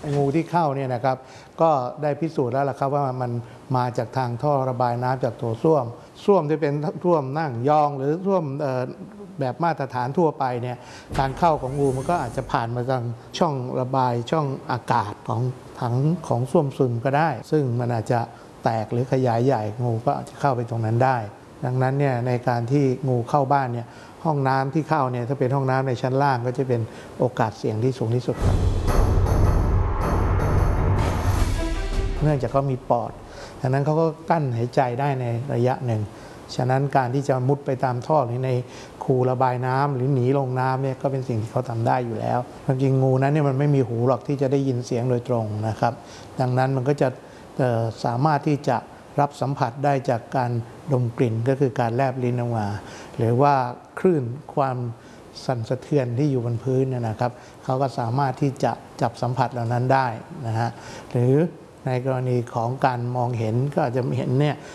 งูที่เข้าเนี่ยนะครับก็ได้พิสูจน์แล้วล่ะครับว่ามันมาจากทางท่อระบายน้ำจากโถส้วมที่เป็นส้วมนั่งยองหรือส้วมแบบมาตรฐานทั่วไปเนี่ยการเข้าของงูมันก็อาจจะผ่านมาทางช่องระบายช่องอากาศของถังของส้วมซึมก็ได้ ซึ่งมันอาจจะแตกหรือขยายใหญ่งูก็อาจจะเข้าไปตรงนั้นได้ดังนั้นเนี่ยในการที่งูเข้าบ้านเนี่ยห้องน้ำที่เข้าเนี่ยถ้าเป็นห้องน้ำในชั้นล่างก็จะเป็นโอกาสเสี่ยงที่สูงที่สุดครับเนื่องจากเขามีปอดดังนั้นเขาก็กั้นหายใจได้ในระยะหนึ่งฉะนั้นการที่จะมุดไปตามท่อหรือในคูระบายน้ำหรือหนีลงน้ำเนี่ยก็เป็นสิ่งที่เขาทำได้อยู่แล้วความจริงงูนั้นเนี่ยมันไม่มีหูหรอกที่จะได้ยินเสียงโดยตรงนะครับดังนั้นมันก็จะสามารถที่จะรับสัมผัสได้จากการดมกลิ่นก็คือการแลบลิ้นออกมาหรือว่าคลื่นความสั่นสะเทือนที่อยู่บนพื้นนะครับเขาก็สามารถที่จะจับสัมผัสเหล่านั้นได้นะฮะหรือในกรณีของการมองเห็นก็อาจจะเห็นเนี่ย